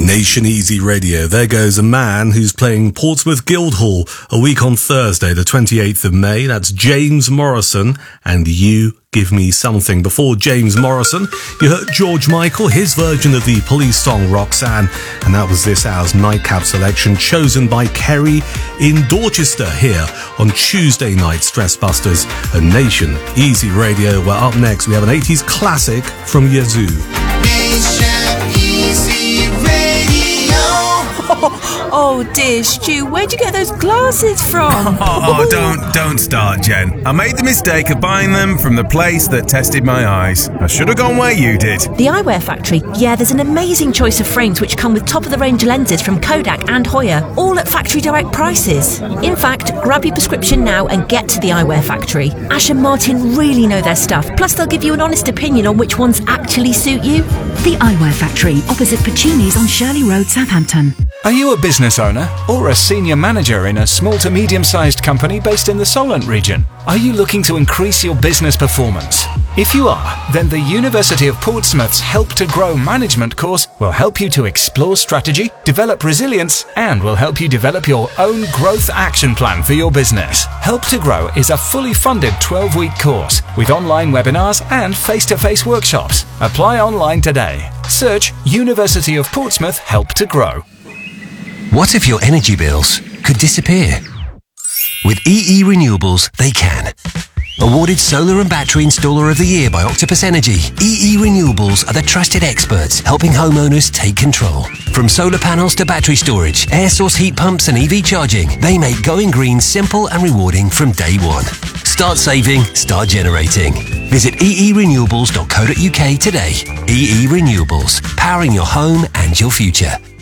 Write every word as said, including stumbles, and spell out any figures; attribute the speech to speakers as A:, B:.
A: Nation Easy Radio. There goes a man who's playing Portsmouth Guildhall a week on Thursday, the twenty-eighth of May. That's James Morrison and You Give Me Something. Before James Morrison, you heard George Michael, his version of the Police song Roxanne, and that was this hour's nightcap selection chosen by Kerry in Dorchester here on Tuesday night Stress Busters and Nation Easy Radio. Well, up next we have an eighties classic from Yazoo.
B: Nation Easy Radio.
C: Oh dear, Stu, where'd you get those glasses from?
D: Oh, don't, don't start, Jen. I made the mistake of buying them from the place that tested my eyes. I should have gone where you did.
C: The Eyewear Factory. Yeah, there's an amazing choice of frames which come with top-of-the-range lenses from Kodak and Hoya, all at factory direct prices. In fact, grab your prescription now and get to the Eyewear Factory. Ash and Martin really know their stuff, plus they'll give you an honest opinion on which ones actually suit you.
E: The Eyewear Factory, opposite Puccini's on Shirley Road, Southampton.
F: Are you a business owner or a senior manager in a small to medium-sized company based in the Solent region? Are you looking to increase your business performance? If you are, then the University of Portsmouth's Help to Grow management course will help you to explore strategy, develop resilience, and will help you develop your own growth action plan for your business. Help to Grow is a fully funded twelve-week course with online webinars and face-to-face workshops. Apply online today. Search University of Portsmouth Help to Grow.
G: What if your energy bills could disappear? With E E Renewables, they can. Awarded Solar and Battery Installer of the Year by Octopus Energy, E E Renewables are the trusted experts helping homeowners take control. From solar panels to battery storage, air source heat pumps and E V charging, they make going green simple and rewarding from day one. Start saving, start generating. Visit e e renewables dot co dot u k today. E E Renewables, powering your home and your future.